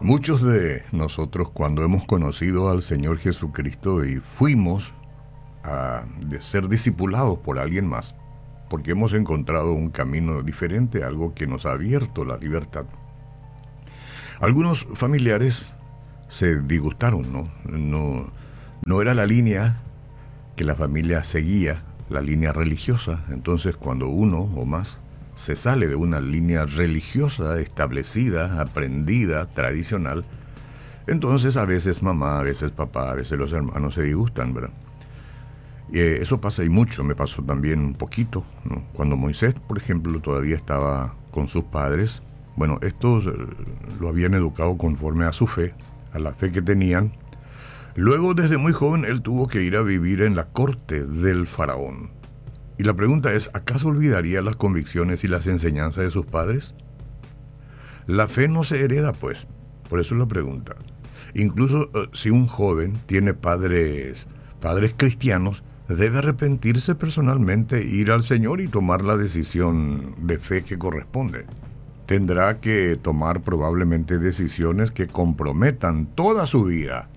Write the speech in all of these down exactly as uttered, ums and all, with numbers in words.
Muchos de nosotros, cuando hemos conocido al Señor Jesucristo y fuimos a de ser discipulados por alguien más, porque hemos encontrado un camino diferente, algo que nos ha abierto la libertad. Algunos familiares se disgustaron, ¿no? No, no era la línea que la familia seguía, la línea religiosa. Entonces, cuando uno o más se sale de una línea religiosa establecida, aprendida, tradicional, entonces a veces mamá, a veces papá, a veces los hermanos se disgustan, ¿verdad? Y eh, eso pasa y mucho, me pasó también un poquito, ¿no? Cuando Moisés, por ejemplo, todavía estaba con sus padres, bueno, estos eh, lo habían educado conforme a su fe, a la fe que tenían. Luego, desde muy joven, él tuvo que ir a vivir en la corte del faraón. Y la pregunta es, ¿acaso olvidaría las convicciones y las enseñanzas de sus padres? La fe no se hereda, pues, por eso es la pregunta. Incluso uh, si un joven tiene padres, padres cristianos, debe arrepentirse personalmente, ir al Señor y tomar la decisión de fe que corresponde. Tendrá que tomar probablemente decisiones que comprometan toda su vida.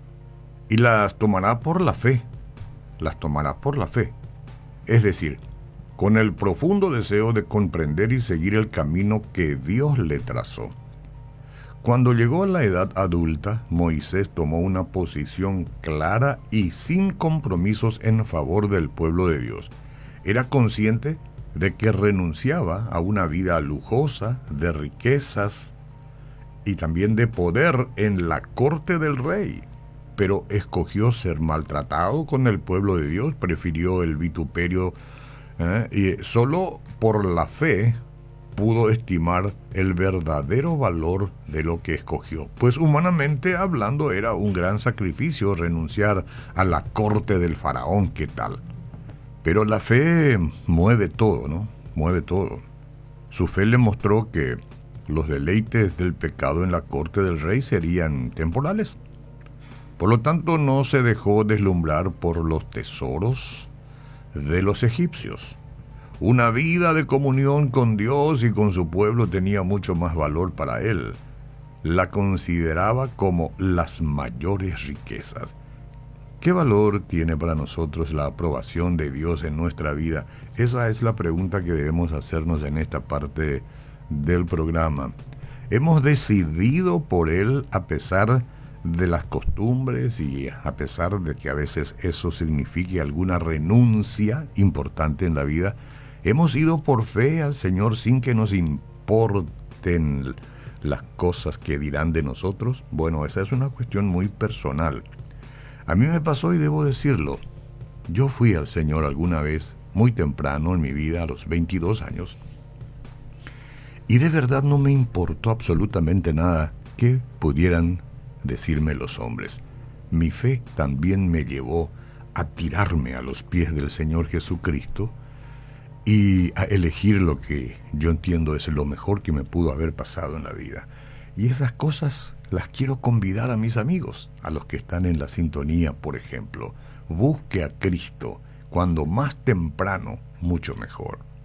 Y las tomará por la fe, las tomará por la fe. Es decir, con el profundo deseo de comprender y seguir el camino que Dios le trazó. Cuando llegó a la edad adulta, Moisés tomó una posición clara y sin compromisos en favor del pueblo de Dios. Era consciente de que renunciaba a una vida lujosa, de riquezas y también de poder en la corte del rey. Pero escogió ser maltratado con el pueblo de Dios, prefirió el vituperio, ¿eh? y solo por la fe pudo estimar el verdadero valor de lo que escogió. Pues humanamente hablando era un gran sacrificio renunciar a la corte del faraón, ¿qué tal? Pero la fe mueve todo, ¿no? Mueve todo. Su fe le mostró que los deleites del pecado en la corte del rey serían temporales. Por lo tanto, no se dejó deslumbrar por los tesoros de los egipcios. Una vida de comunión con Dios y con su pueblo tenía mucho más valor para él. La consideraba como las mayores riquezas. ¿Qué valor tiene para nosotros la aprobación de Dios en nuestra vida? Esa es la pregunta que debemos hacernos en esta parte del programa. ¿Hemos decidido por Él a pesar de las costumbres y a pesar de que a veces eso signifique alguna renuncia importante en la vida? ¿Hemos ido por fe al Señor sin que nos importen las cosas que dirán de nosotros? Bueno, esa es una cuestión muy personal. A mí me pasó y debo decirlo. Yo fui al Señor alguna vez, muy temprano en mi vida, a los veintidós años, y de verdad no me importó absolutamente nada que pudieran decirme los hombres. Mi fe también me llevó a tirarme a los pies del Señor Jesucristo y a elegir lo que yo entiendo es lo mejor que me pudo haber pasado en la vida. Y esas cosas las quiero convidar a mis amigos, a los que están en la sintonía, por ejemplo. Busque a Cristo, cuando más temprano, mucho mejor.